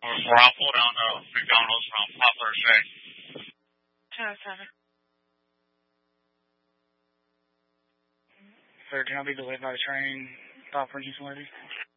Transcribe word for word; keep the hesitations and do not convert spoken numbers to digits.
Or four I pull down to McDonald's from Poplar Shake. ten oh seven. Sir, can I be delayed by the train? Stop for Houston Lady?